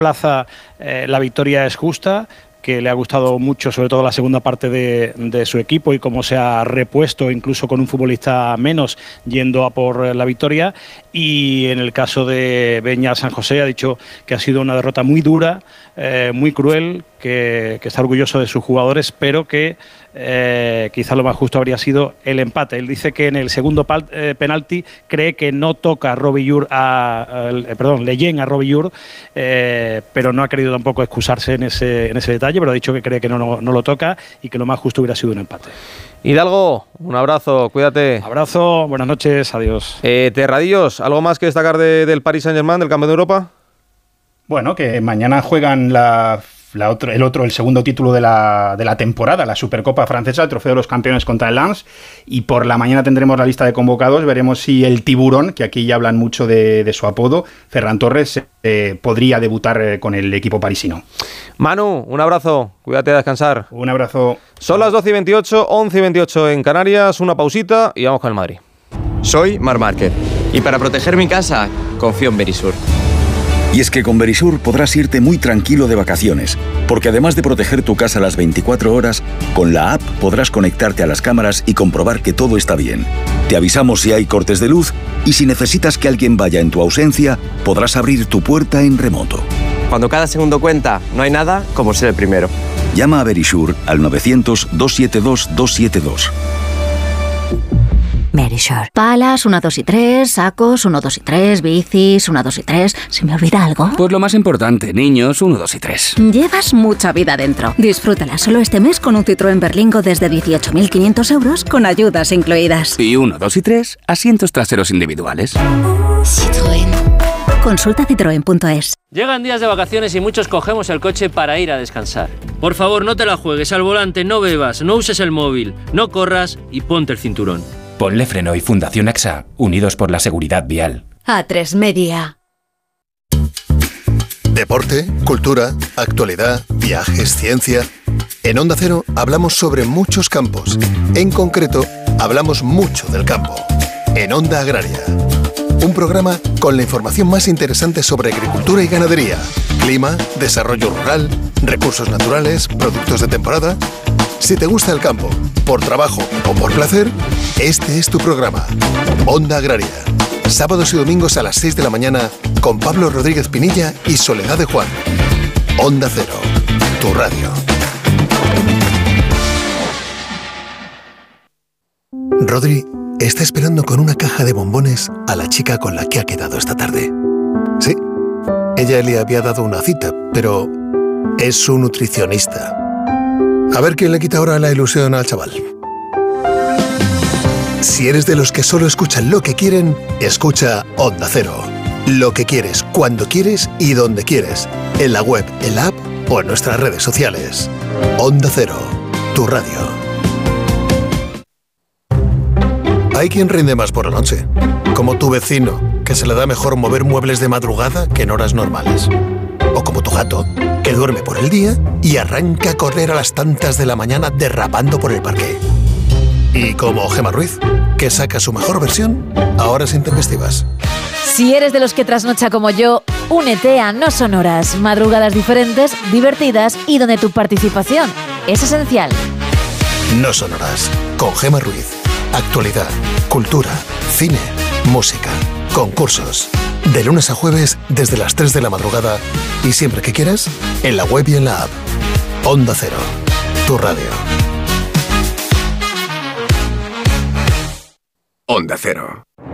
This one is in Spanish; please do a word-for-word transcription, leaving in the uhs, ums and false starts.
plaza eh, la victoria es justa, que le ha gustado mucho, sobre todo la segunda parte de, de su equipo y cómo se ha repuesto, incluso con un futbolista menos, yendo a por la victoria. Y en el caso de Beñat San José ha dicho que ha sido una derrota muy dura, eh, muy cruel, que, que está orgulloso de sus jugadores, pero que eh, quizá lo más justo habría sido el empate. Él dice que en el segundo pal, eh, penalti cree que no toca a Robillur a, a, a perdón, Leyen a Robillur, eh, pero no ha querido tampoco excusarse en ese, en ese detalle, pero ha dicho que cree que no, no, no lo toca y que lo más justo hubiera sido un empate. Hidalgo, un abrazo, cuídate. Abrazo, buenas noches, adiós. Eh, Terradillos, ¿algo más que destacar de, del Paris Saint-Germain, del campeón de Europa? Bueno, que mañana juegan la, la otro, el otro, el segundo título de la, de la temporada, la Supercopa Francesa, el Trofeo de los Campeones contra el Lens, y por la mañana tendremos la lista de convocados, veremos si el Tiburón, que aquí ya hablan mucho de, de su apodo, Ferran Torres, eh, podría debutar eh, con el equipo parisino. Manu, un abrazo, cuídate a descansar. Un abrazo. Son las doce y veintiocho, once y veintiocho en Canarias, una pausita y vamos con el Madrid. Soy Marc Márquez y para proteger mi casa confío en Verisur. Y es que con Verisur podrás irte muy tranquilo de vacaciones, porque además de proteger tu casa las veinticuatro horas, con la app podrás conectarte a las cámaras y comprobar que todo está bien. Te avisamos si hay cortes de luz y si necesitas que alguien vaya en tu ausencia, podrás abrir tu puerta en remoto. Cuando cada segundo cuenta, no hay nada como ser el primero. Llama a Verisur al novecientos, doscientos setenta y dos, doscientos setenta y dos. Verisur. Palas, uno, dos y tres, sacos, uno, dos y tres, bicis, uno, dos y tres. ¿Se me olvida algo? Pues lo más importante, niños, uno, dos y tres. Llevas mucha vida dentro. Disfrútala solo este mes con un Citroën Berlingo desde dieciocho mil quinientos euros con ayudas incluidas. Y uno, dos y tres, asientos traseros individuales. Citroën. Consulta citroen punto es. Llegan días de vacaciones y muchos cogemos el coche para ir a descansar. Por favor, no te la juegues al volante, no bebas, no uses el móvil, no corras y ponte el cinturón. Ponle Freno y Fundación A X A, unidos por la seguridad vial. A tres Media. Deporte, cultura, actualidad, viajes, ciencia. En Onda Cero hablamos sobre muchos campos. En concreto, hablamos mucho del campo. En Onda Agraria. Un programa con la información más interesante sobre agricultura y ganadería, clima, desarrollo rural, recursos naturales, productos de temporada. Si te gusta el campo, por trabajo o por placer, este es tu programa. Onda Agraria. Sábados y domingos a las seis de la mañana con Pablo Rodríguez Pinilla y Soledad de Juan. Onda Cero, tu radio. Rodri está esperando con una caja de bombones a la chica con la que ha quedado esta tarde. Sí, ella le había dado una cita, pero es su nutricionista. A ver quién le quita ahora la ilusión al chaval. Si eres de los que solo escuchan lo que quieren, escucha Onda Cero. Lo que quieres, cuando quieres y donde quieres. En la web, en la app o en nuestras redes sociales. Onda Cero, tu radio. Hay quien rinde más por la noche, como tu vecino, que se le da mejor mover muebles de madrugada que en horas normales. O como tu gato, que duerme por el día y arranca a correr a las tantas de la mañana derrapando por el parque. Y como Gemma Ruiz, que saca su mejor versión a horas intempestivas. Si eres de los que trasnocha como yo, únete a No Son Horas, madrugadas diferentes, divertidas y donde tu participación es esencial. No Son Horas, con Gemma Ruiz. Actualidad, cultura, cine, música, concursos. De lunes a jueves desde las tres de la madrugada y siempre que quieras, en la web y en la app. Onda Cero, tu radio. Onda Cero.